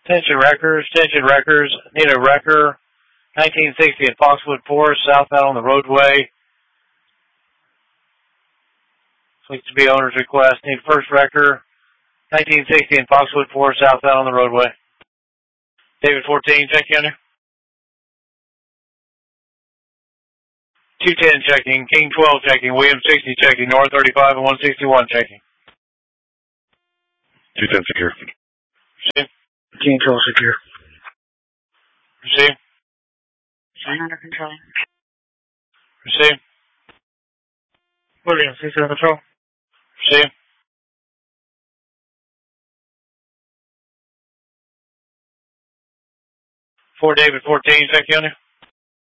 Attention wreckers. Need a wrecker. 1960 at Foxwood Forest, southbound on the roadway. Fleet to be owner's request. Need first wrecker. 1960 in Foxwood Forest, southbound on the roadway. David 14, check in. 210 checking. King 12 checking. William 60 checking. North 35 and 161 checking. 210 secure. Receive. King 12 secure. Receive. Under control. Receive. William, CC under control. Receive. David 14, check in.